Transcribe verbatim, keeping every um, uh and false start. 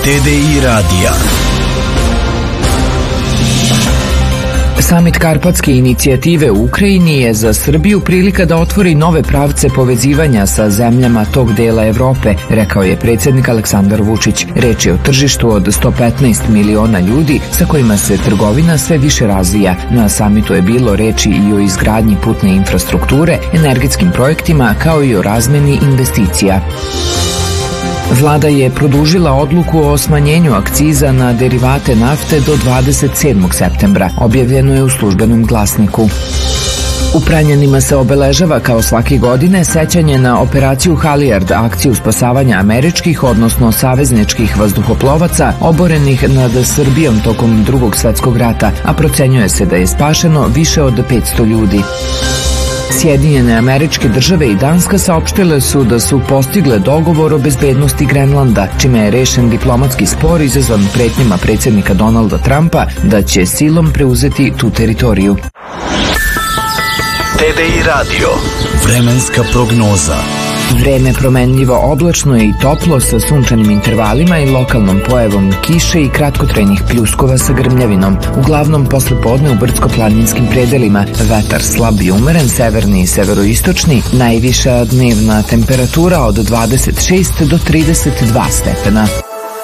T D I radija. Samit Karpatske inicijative u Ukrajini je za Srbiju prilika da otvori nove pravce povezivanja sa zemljama tog dela Evrope, rekao je predsjednik Aleksandar Vučić. Reč je o tržištu od sto petnaest miliona ljudi sa kojima se trgovina sve više razvija. Na samitu je bilo reči i o izgradnji putne infrastrukture, energetskim projektima kao i o razmeni investicija. Vlada je produžila odluku o smanjenju akciza na derivate nafte do dvadeset sedmog septembra, objavljeno je u službenom glasniku. U Pranjanima se obeležava kao svake godine sećanje na operaciju Halijard, akciju spasavanja američkih, odnosno savezničkih vazduhoplovaca oborenih nad Srbijom tokom Drugog svetskog rata, a procenjuje se da je spašeno više od petsto ljudi. Sjedinjene Američke Države i Danska saopštile su da su postigle dogovor o bezbednosti Grenlanda, čime je rešen diplomatski spor izazvan pretnjama predsjednika Donalda Trumpa da će silom preuzeti tu teritoriju. T D I radio. Vremenska prognoza. Vreme promenljivo, oblačno je i toplo sa sunčanim intervalima i lokalnom pojavom kiše i kratkotrajnih pljuskova sa grmljavinom. Uglavnom posle podne u brdsko-planinskim predelima. Vetar slab i umeren, severni i severoistočni. Najviša dnevna temperatura od dvadeset šest do trideset dva stepena.